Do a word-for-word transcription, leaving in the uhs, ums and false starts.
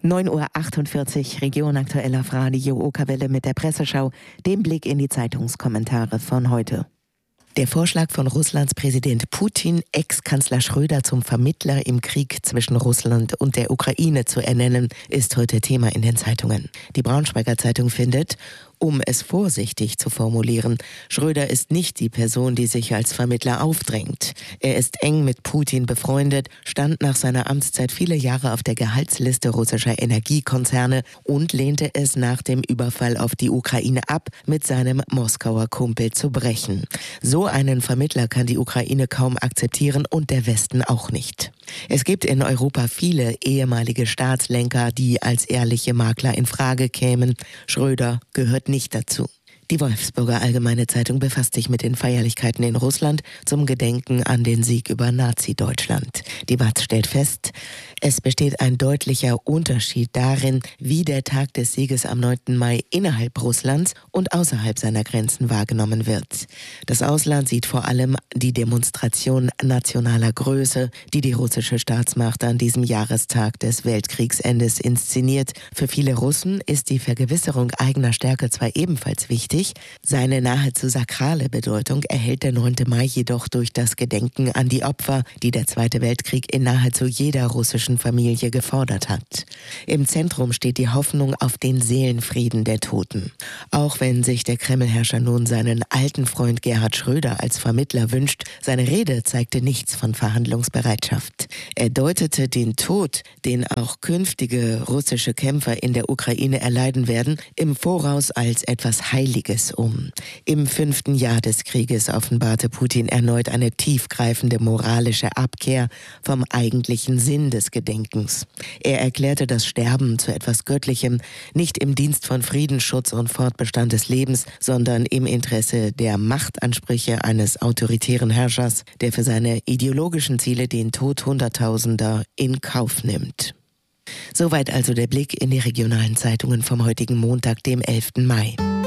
neun Uhr achtundvierzig, Region aktuell auf Radio Okerwelle mit der Presseschau, dem Blick in die Zeitungskommentare von heute. Der Vorschlag von Russlands Präsident Putin, Ex-Kanzler Schröder zum Vermittler im Krieg zwischen Russland und der Ukraine zu ernennen, ist heute Thema in den Zeitungen. Die Braunschweiger Zeitung findet, um es vorsichtig zu formulieren, Schröder ist nicht die Person, die sich als Vermittler aufdrängt. Er ist eng mit Putin befreundet, stand nach seiner Amtszeit viele Jahre auf der Gehaltsliste russischer Energiekonzerne und lehnte es nach dem Überfall auf die Ukraine ab, mit seinem Moskauer Kumpel zu brechen. So einen Vermittler kann die Ukraine kaum akzeptieren und der Westen auch nicht. Es gibt in Europa viele ehemalige Staatslenker, die als ehrliche Makler in Frage kämen. Schröder gehört nicht dazu. Die Wolfsburger Allgemeine Zeitung befasst sich mit den Feierlichkeiten in Russland zum Gedenken an den Sieg über Nazi-Deutschland. Die W A Z stellt fest, es besteht ein deutlicher Unterschied darin, wie der Tag des Sieges am neunten Mai innerhalb Russlands und außerhalb seiner Grenzen wahrgenommen wird. Das Ausland sieht vor allem die Demonstration nationaler Größe, die die russische Staatsmacht an diesem Jahrestag des Weltkriegsendes inszeniert. Für viele Russen ist die Vergewisserung eigener Stärke zwar ebenfalls wichtig, seine nahezu sakrale Bedeutung erhält der neunte Mai jedoch durch das Gedenken an die Opfer, die der Zweite Weltkrieg in nahezu jeder russischen Familie gefordert hat. Im Zentrum steht die Hoffnung auf den Seelenfrieden der Toten. Auch wenn sich der Kremlherrscher nun seinen alten Freund Gerhard Schröder als Vermittler wünscht, seine Rede zeigte nichts von Verhandlungsbereitschaft. Er deutete den Tod, den auch künftige russische Kämpfer in der Ukraine erleiden werden, im Voraus als etwas Heiliges um. Im fünften Jahr des Krieges offenbarte Putin erneut eine tiefgreifende moralische Abkehr vom eigentlichen Sinn des Gedenkens. Er erklärte das Sterben zu etwas Göttlichem, nicht im Dienst von Friedensschutz und Fortbestand des Lebens, sondern im Interesse der Machtansprüche eines autoritären Herrschers, der für seine ideologischen Ziele den Tod Hunderttausender in Kauf nimmt. Soweit also der Blick in die regionalen Zeitungen vom heutigen Montag, dem elften Mai.